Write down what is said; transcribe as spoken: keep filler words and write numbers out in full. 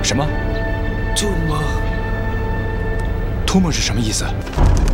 什么？ 兔梦， 托梦是什么意思？